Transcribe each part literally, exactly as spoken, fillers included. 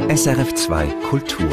S R F zwei Kultur.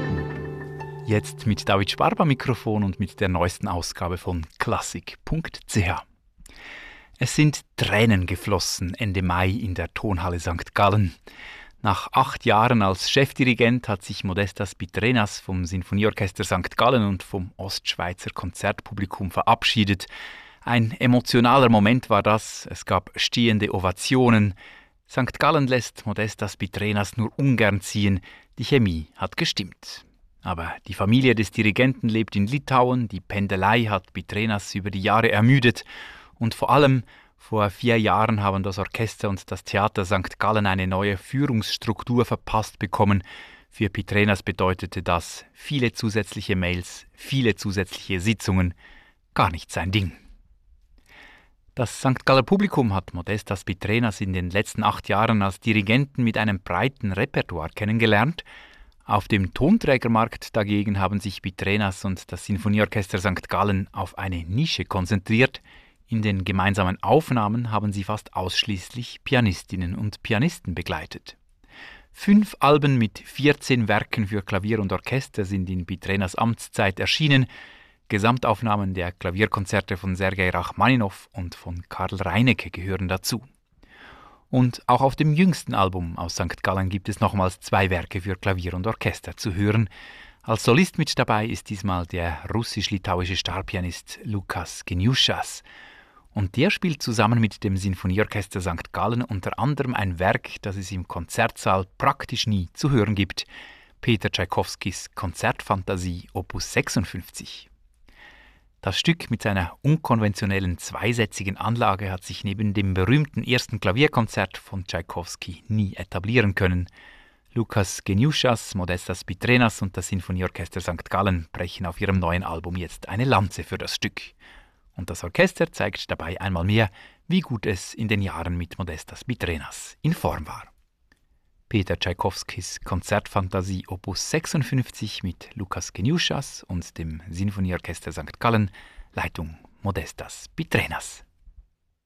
Jetzt mit David Sparb am Mikrofon und mit der neuesten Ausgabe von Klassik punkt c h. Es sind Tränen geflossen Ende Mai in der Tonhalle Sankt Gallen. Nach acht Jahren als Chefdirigent hat sich Modestas Pitrenas vom Sinfonieorchester Sankt Gallen und vom Ostschweizer Konzertpublikum verabschiedet. Ein emotionaler Moment war das. Es gab stehende Ovationen. Sankt Gallen lässt Modestas Pitrenas nur ungern ziehen. Die Chemie hat gestimmt. Aber die Familie des Dirigenten lebt in Litauen. Die Pendelei hat Pitrenas über die Jahre ermüdet. Und vor allem vor vier Jahren haben das Orchester und das Theater Sankt Gallen eine neue Führungsstruktur verpasst bekommen. Für Pitrenas bedeutete das viele zusätzliche Mails, viele zusätzliche Sitzungen. Gar nicht sein Ding. Das Sankt Galler Publikum hat Modestas Pitrenas in den letzten acht Jahren als Dirigenten mit einem breiten Repertoire kennengelernt. Auf dem Tonträgermarkt dagegen haben sich Pitrenas und das Sinfonieorchester Sankt Gallen auf eine Nische konzentriert. In den gemeinsamen Aufnahmen haben sie fast ausschließlich Pianistinnen und Pianisten begleitet. Fünf Alben mit vierzehn Werken für Klavier und Orchester sind in Pitrenas Amtszeit erschienen. Gesamtaufnahmen der Klavierkonzerte von Sergei Rachmaninow und von Karl Reinecke gehören dazu. Und auch auf dem jüngsten Album aus Sankt Gallen gibt es nochmals zwei Werke für Klavier und Orchester zu hören. Als Solist mit dabei ist diesmal der russisch-litauische Starpianist Lukas Geniushas. Und der spielt zusammen mit dem Sinfonieorchester Sankt Gallen unter anderem ein Werk, das es im Konzertsaal praktisch nie zu hören gibt: Peter Tschaikowskis Konzertfantasie Opus sechsundfünfzig. Das Stück mit seiner unkonventionellen zweisätzigen Anlage hat sich neben dem berühmten ersten Klavierkonzert von Tschaikowski nie etablieren können. Lukas Geniushas, Modestas Pitrenas und das Sinfonieorchester Sankt Gallen brechen auf ihrem neuen Album jetzt eine Lanze für das Stück. Und das Orchester zeigt dabei einmal mehr, wie gut es in den Jahren mit Modestas Pitrenas in Form war. Peter Tschaikowskis Konzertfantasie Opus sechsundfünfzig mit Lukas Geniushas und dem Sinfonieorchester Sankt Gallen, Leitung Modestas Pitrenas.